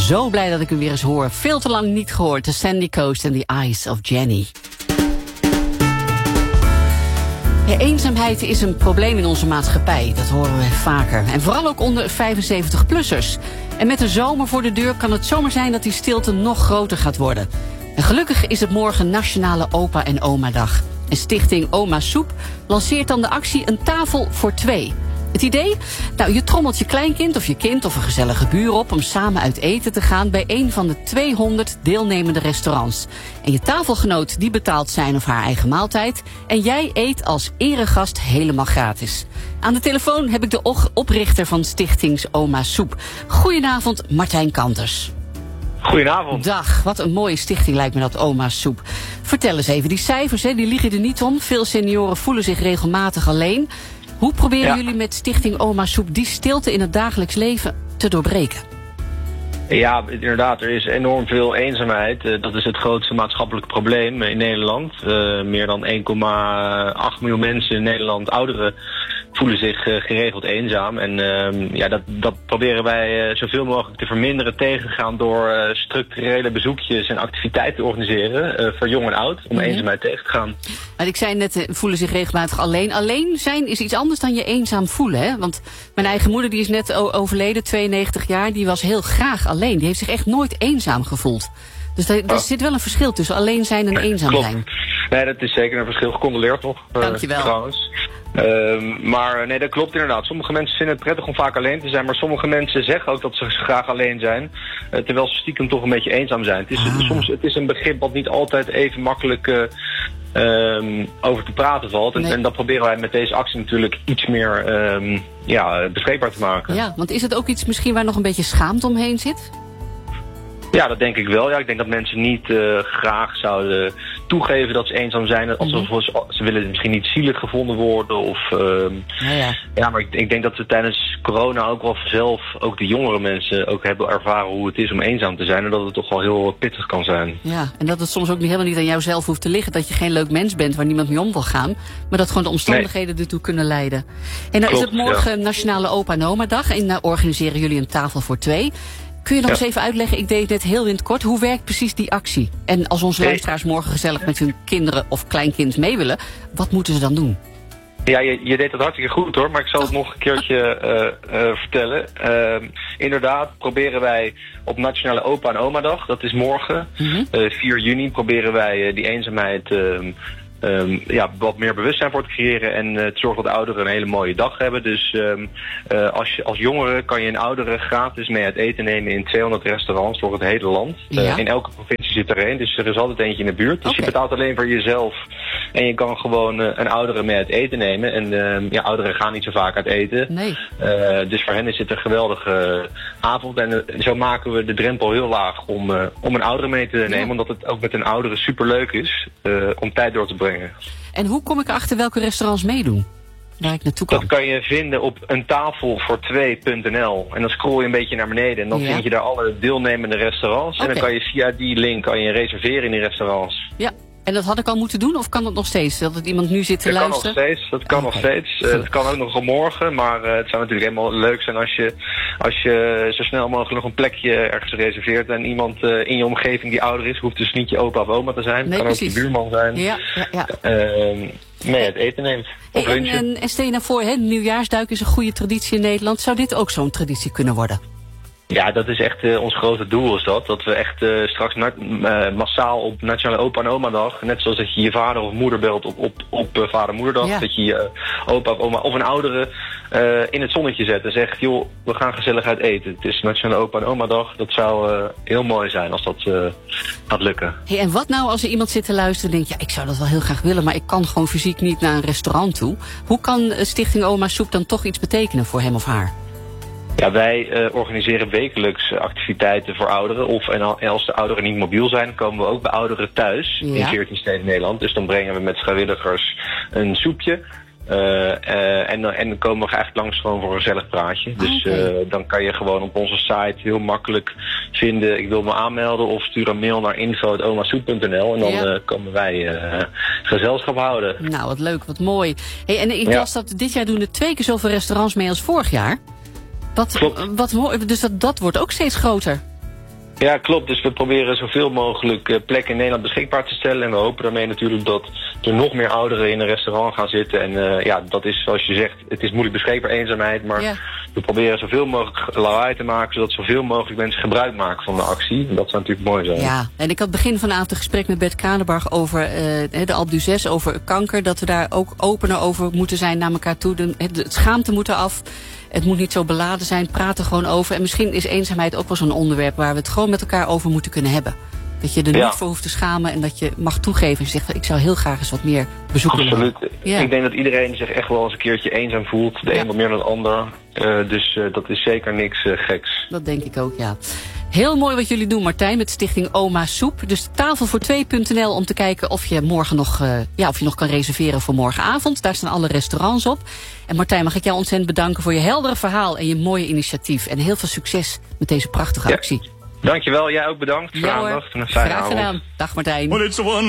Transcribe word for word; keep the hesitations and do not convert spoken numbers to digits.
Zo blij dat ik hem weer eens hoor. Veel te lang niet gehoord. The Sandy Coast and the Eyes of Jenny. Ja, eenzaamheid is een probleem in onze maatschappij. Dat horen we vaker. En vooral ook onder vijfenzeventig-plussers. En met de zomer voor de deur kan het zomaar zijn dat die stilte nog groter gaat worden. En gelukkig is het morgen Nationale Opa en Oma Dag. En stichting Oma Soep lanceert dan de actie Een Tafel voor Twee. Het idee? Nou, je trommelt je kleinkind of je kind of een gezellige buur op om samen uit eten te gaan bij een van de tweehonderd deelnemende restaurants. En je tafelgenoot die betaalt zijn of haar eigen maaltijd en jij eet als eregast helemaal gratis. Aan de telefoon heb ik de oprichter van Stichtings Oma Soep. Goedenavond, Martijn Kanters. Goedenavond. Dag, wat een mooie stichting lijkt me dat, Oma Soep. Vertel eens even, die cijfers, hè, die liegen er niet om. Veel senioren voelen zich regelmatig alleen. Hoe proberen ja. jullie met Stichting Oma Soep die stilte in het dagelijks leven te doorbreken? Ja, inderdaad, er is enorm veel eenzaamheid. Uh, dat is het grootste maatschappelijk probleem in Nederland. Uh, meer dan één komma acht miljoen mensen in Nederland, ouderen, voelen zich uh, geregeld eenzaam. En uh, ja, dat, dat proberen wij uh, zoveel mogelijk te verminderen, tegengaan door uh, structurele bezoekjes en activiteiten te organiseren uh, voor jong en oud, om mm-hmm. eenzaamheid tegen te gaan. Maar ik zei net, uh, voelen zich regelmatig alleen. Alleen zijn is iets anders dan je eenzaam voelen, hè? Want mijn eigen moeder, die is net overleden, tweeënnegentig jaar, die was heel graag alleen. Die heeft zich echt nooit eenzaam gevoeld. Dus er, er oh. zit wel een verschil tussen alleen zijn en nee, eenzaam klopt. zijn. Nee, dat is zeker een verschil. Gecondoleerd nog. Uh, Dankjewel. Trouwens. Uh, maar nee, dat klopt inderdaad. Sommige mensen vinden het prettig om vaak alleen te zijn, maar sommige mensen zeggen ook dat ze graag alleen zijn, uh, terwijl ze stiekem toch een beetje eenzaam zijn. Het is, ah. soms, het is een begrip wat niet altijd even makkelijk uh, um, over te praten valt. En, nee. en dat proberen wij met deze actie natuurlijk iets meer um, ja, bespreekbaar te maken. Ja, want is het ook iets misschien waar nog een beetje schaamte omheen zit? Ja, dat denk ik wel. Ja, ik denk dat mensen niet uh, graag zouden toegeven dat ze eenzaam zijn. Alsof mm-hmm. ze, ze willen misschien niet zielig gevonden worden. Of, uh, ja, ja. ja, maar ik, ik denk dat we tijdens corona ook wel zelf, ook de jongere mensen, ook hebben ervaren hoe het is om eenzaam te zijn. En dat het toch wel heel pittig kan zijn. Ja, en dat het soms ook niet, helemaal niet aan jou zelf hoeft te liggen. Dat je geen leuk mens bent waar niemand mee om wil gaan. Maar dat gewoon de omstandigheden nee. ertoe kunnen leiden. En nou Klopt, is het morgen ja. Nationale Opa en Oma Dag. En nou organiseren jullie Een Tafel voor Twee. Kun je nog ja. eens even uitleggen, ik deed het net heel in het kort, hoe werkt precies die actie? En als onze luisteraars morgen gezellig met hun kinderen of kleinkind mee willen, wat moeten ze dan doen? Ja, je, je deed het hartstikke goed hoor, maar ik zal het nog een keertje uh, uh, vertellen. Uh, inderdaad, proberen wij op Nationale Opa en Oma Dag, dat is morgen, mm-hmm. uh, vier juni, proberen wij uh, die eenzaamheid Uh, Um, ja, wat meer bewustzijn voor te creëren en uh, te zorgen dat ouderen een hele mooie dag hebben. Dus um, uh, als, je, als jongere kan je een oudere gratis mee uit eten nemen in tweehonderd restaurants door het hele land. Ja. Uh, in elke provincie zit er één, dus er is altijd eentje in de buurt. Dus okay. je betaalt alleen voor jezelf en je kan gewoon uh, een oudere mee uit eten nemen. En uh, ja, ouderen gaan niet zo vaak uit eten. Nee. Uh, dus voor hen is het een geweldige uh, avond. En uh, zo maken we de drempel heel laag om, uh, om een oudere mee te nemen. Ja. Omdat het ook met een oudere superleuk is uh, om tijd door te brengen. En hoe kom ik achter welke restaurants meedoen? Waar ik naartoe kan? Dat kan je vinden op een tafel voor twee punt n l. En dan scroll je een beetje naar beneden. En dan ja. vind je daar alle deelnemende restaurants. Okay. En dan kan je via die link kan je reserveren in die restaurants. Ja. En dat had ik al moeten doen? Of kan dat nog steeds? Dat het iemand nu zit te dat luisteren? Kan nog steeds, dat kan okay. nog steeds. Uh, dat kan ook nog morgen. Maar uh, het zou natuurlijk helemaal leuk zijn als je, als je zo snel mogelijk nog een plekje ergens reserveert. En iemand uh, in je omgeving die ouder is. Hoeft dus niet je opa of oma te zijn. Nee, kan precies. ook je buurman zijn. Ja, ja, ja. Uh, mee het eten neemt. Of hey, en, en, en stel je nou voor, hè, nieuwjaarsduik is een goede traditie in Nederland. Zou dit ook zo'n traditie kunnen worden? Ja, dat is echt uh, ons grote doel is dat. Dat we echt uh, straks na, uh, massaal op Nationale Opa en Oma Dag, net zoals dat je je vader of moeder belt op, op, op uh, vader-moederdag, ja. dat je je uh, opa of oma of een oudere uh, in het zonnetje zet en zegt, joh, we gaan gezellig uit eten. Het is Nationale Opa en Oma Dag. Dat zou uh, heel mooi zijn als dat uh, gaat lukken. Hey, en wat nou als er iemand zit te luisteren en denkt, ja, ik zou dat wel heel graag willen, maar ik kan gewoon fysiek niet naar een restaurant toe. Hoe kan Stichting Oma Soep dan toch iets betekenen voor hem of haar? Ja, wij uh, organiseren wekelijks activiteiten voor ouderen. Of en als de ouderen niet mobiel zijn, komen we ook bij ouderen thuis ja. in veertien steden in Nederland. Dus dan brengen we met vrijwilligers een soepje. Uh, uh, en, en dan komen we eigenlijk langs gewoon voor een gezellig praatje. Dus okay. uh, dan kan je gewoon op onze site heel makkelijk vinden, ik wil me aanmelden, of stuur een mail naar info at omasoep punt n l en dan ja. uh, komen wij uh, gezelschap houden. Nou, wat leuk, wat mooi. Hey, en ik ja. las dat dit jaar doen er twee keer zoveel restaurants mee als vorig jaar. Wat, wat mooi, dus dat, dat wordt ook steeds groter. Ja, klopt. Dus we proberen zoveel mogelijk uh, plekken in Nederland beschikbaar te stellen. En we hopen daarmee natuurlijk dat er nog meer ouderen in een restaurant gaan zitten. En uh, ja, dat is zoals je zegt, het is moeilijk beschikbaar, eenzaamheid. Maar yeah. we proberen zoveel mogelijk lawaai te maken, zodat zoveel mogelijk mensen gebruik maken van de actie. En dat zou natuurlijk mooi zijn. Ja, en ik had begin vanavond een gesprek met Bert Kranenbarg over uh, de Alpe d'Huez, over kanker. Dat we daar ook opener over moeten zijn naar elkaar toe. De, het, het schaamte moet eraf. Het moet niet zo beladen zijn, praat er gewoon over. En misschien is eenzaamheid ook wel zo'n onderwerp waar we het gewoon met elkaar over moeten kunnen hebben. Dat je er ja. niet voor hoeft te schamen en dat je mag toegeven. En je zegt, ik zou heel graag eens wat meer bezoeken. Absoluut. Ja. Ik denk dat iedereen zich echt wel eens een keertje eenzaam voelt. De ja. een wat meer dan de ander. Uh, dus uh, dat is zeker niks uh, geks. Dat denk ik ook, ja. Heel mooi wat jullie doen, Martijn, met Stichting Oma Soep. Dus tafel voor twee punt n l om te kijken of je morgen nog, uh, ja, of je nog kan reserveren voor morgenavond. Daar staan alle restaurants op. En Martijn, mag ik jou ontzettend bedanken voor je heldere verhaal en je mooie initiatief. En heel veel succes met deze prachtige ja. actie. Dankjewel, jij ook bedankt voor de aandacht en een fijne avond. Graag gedaan. Dag Martijn.